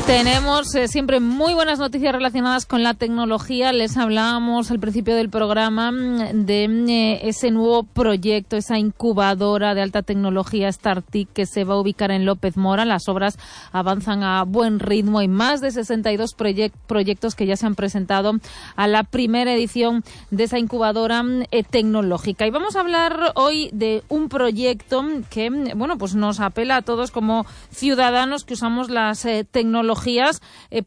Tenemos siempre muy buenas noticias relacionadas con la tecnología. Les hablábamos al principio del programa de ese nuevo proyecto, esa incubadora de alta tecnología StarTIC que se va a ubicar en López Mora. Las obras avanzan a buen ritmo. Hay más de 62 proyectos que ya se han presentado a la primera edición de esa incubadora tecnológica. Y vamos a hablar hoy de un proyecto que, bueno, pues nos apela a todos como ciudadanos que usamos las tecnologías